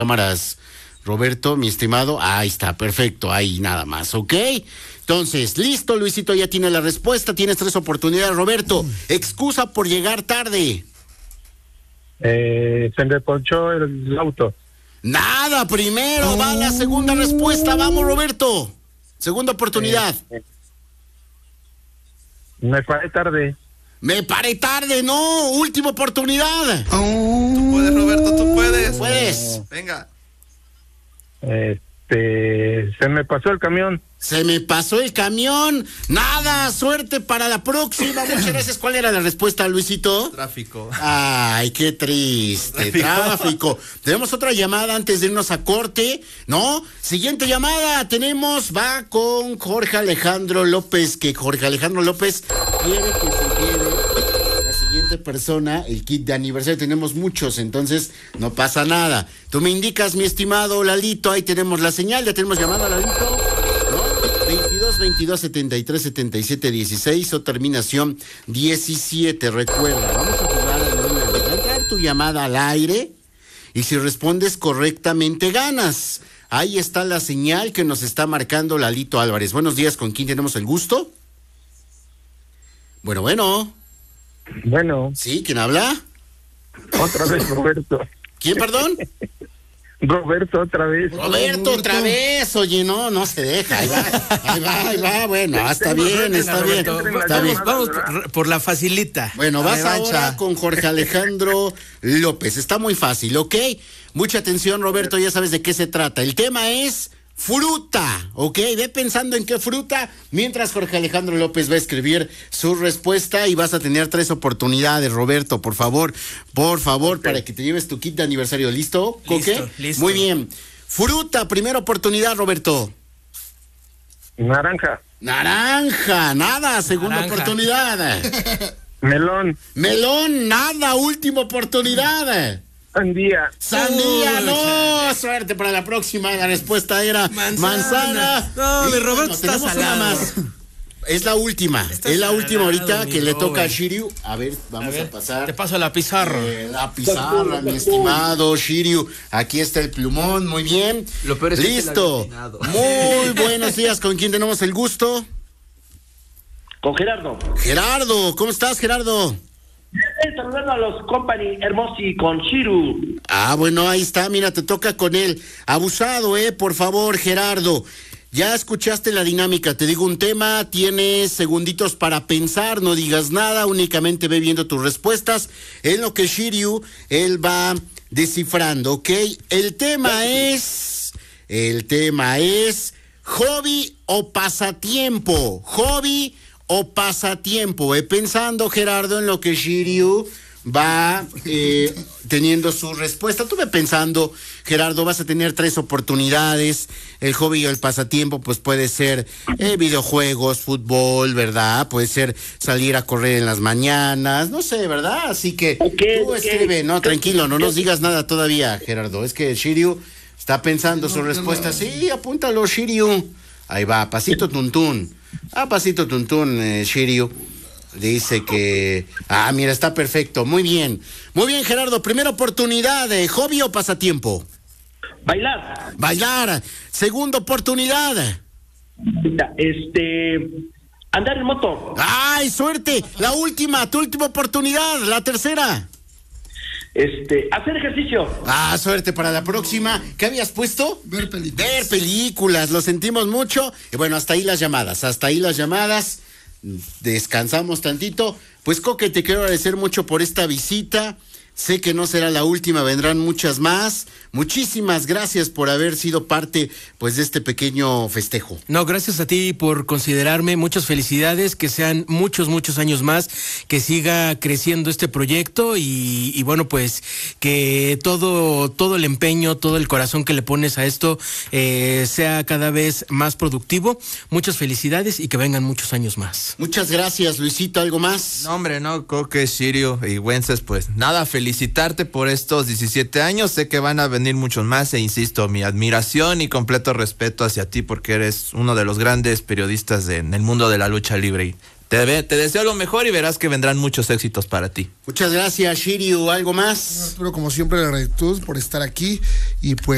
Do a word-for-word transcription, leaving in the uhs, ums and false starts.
cámaras, Roberto, mi estimado. Ahí está, perfecto, ahí nada más, ¿ok? Entonces, listo, Luisito, ya tiene la respuesta, tienes tres oportunidades. Roberto, excusa por llegar tarde. Eh, se me ponchó el auto. Nada, primero va la segunda respuesta, vamos, Roberto. Segunda oportunidad. Eh, me paré tarde. Me paré tarde, no, última oportunidad. Tú puedes, Roberto, tú puedes. Puedes. Venga. Este, se me pasó el camión. Se me pasó el camión. Nada, suerte para la próxima. Muchas gracias. ¿Cuál era la respuesta, Luisito? Tráfico. Ay, qué triste. Tráfico. Tráfico. Tenemos otra llamada antes de irnos a corte, ¿no? Siguiente llamada tenemos, va con Jorge Alejandro López, que Jorge Alejandro López quiere que se quede la siguiente persona, el kit de aniversario. Tenemos muchos, entonces no pasa nada. Tú me indicas, mi estimado Lalito, ahí tenemos la señal, ya tenemos llamada, Lalito. veintidós, veintidós, setenta y tres, setenta y siete, dieciséis o terminación diecisiete. Recuerda, vamos a jugar a una. Va a entrar tu llamada al aire y si respondes correctamente ganas. Ahí está la señal que nos está marcando Lalito Álvarez. Buenos días, ¿con quién tenemos el gusto? Bueno, bueno. Bueno. ¿Sí? ¿Quién habla? Otra vez Roberto. ¿Quién, perdón? Roberto, otra vez. Roberto, otra vez, oye, no, no se deja, ahí va, ahí va, ahí va, bueno, está bien, está bien, está bien. Vamos por, por la facilita. Bueno, vas ahora con Jorge Alejandro López, está muy fácil, ¿ok? Mucha atención, Roberto, ya sabes de qué se trata. El tema es fruta, ¿ok? Ve pensando en qué fruta, mientras Jorge Alejandro López va a escribir su respuesta y vas a tener tres oportunidades, Roberto, por favor, por favor, okay, para que te lleves tu kit de aniversario. ¿Listo? Listo, ¿Ok? listo. Muy bien. Fruta, primera oportunidad, Roberto. Naranja. Naranja, nada, segunda Naranja. oportunidad. Melón. Melón, nada, última oportunidad. Sandía. Sandía, Uy, no, suerte para la próxima. La respuesta era manzana. manzana. No, mi Roberto bueno, está tenemos salado. una más. Es la última, Está es la última salado, ahorita mi que le Robert. toca a Shiryu. A ver, vamos a, A ver, pasar. te paso la pizarra. Eh, la pizarra, mi estimado Shiryu. Aquí está el plumón, muy bien. Lo peor es que listo. se la había Muy buenos días, ¿con quién tenemos el gusto? Con Gerardo. Gerardo, ¿cómo estás, Gerardo? Eh, saludando a los company Hermosi con Shiru. Ah, bueno, ahí está, mira, te toca con él. Abusado, eh, por favor, Gerardo. Ya escuchaste la dinámica, te digo un tema, tienes segunditos para pensar, no digas nada, únicamente ve viendo tus respuestas. En lo que Shiryu, él va descifrando, ¿ok? El tema es, el tema es hobby o pasatiempo, hobby o pasatiempo. Ve pensando, Gerardo, en lo que Shiryu va eh, teniendo su respuesta. Tú ve pensando, Gerardo, vas a tener tres oportunidades. El hobby o el pasatiempo pues puede ser eh, videojuegos, fútbol, ¿verdad? Puede ser salir a correr en las mañanas, no sé, ¿verdad? Así que Okay, tú okay. escribe, no, tranquilo, no nos digas nada todavía, Gerardo. Es que Shiryu está pensando su respuesta. Sí, apúntalo, Shiryu. Ahí va, pasito tuntún. Ah, pasito tuntún, eh, Shiryu. Dice que... Ah, mira, está perfecto. Muy bien. Muy bien, Gerardo. Primera oportunidad de hobby o pasatiempo. Bailar. Bailar. Segunda oportunidad. Este. Andar en moto. ¡Ay, suerte! La última, tu última oportunidad. La tercera. Este. Hacer ejercicio. Ah, suerte para la próxima. ¿Qué habías puesto? Ver películas. Ver películas. Lo sentimos mucho. Y bueno, hasta ahí las llamadas. Hasta ahí las llamadas. Descansamos tantito. Pues, Coque, te quiero agradecer mucho por esta visita. Sé que no será la última, vendrán muchas más. Muchísimas gracias por haber sido parte, pues, de este pequeño festejo. No, gracias a ti por considerarme, muchas felicidades, que sean muchos, muchos años más, que siga creciendo este proyecto y, y bueno, pues, que todo, todo el empeño, todo el corazón que le pones a esto eh, sea cada vez más productivo. Muchas felicidades y que vengan muchos años más. Muchas gracias, Luisito, ¿algo más? No, hombre, no, Coque, Shiryu y Wences, pues nada, felicitarte por estos diecisiete años. Sé que van a venir muchos más e insisto, mi admiración y completo respeto hacia ti porque eres uno de los grandes periodistas de, en el mundo de la lucha libre. Y te, te deseo lo mejor y verás que vendrán muchos éxitos para ti. Muchas gracias, Shiryu, ¿algo más? Arturo, como siempre, la gratitud por estar aquí y pues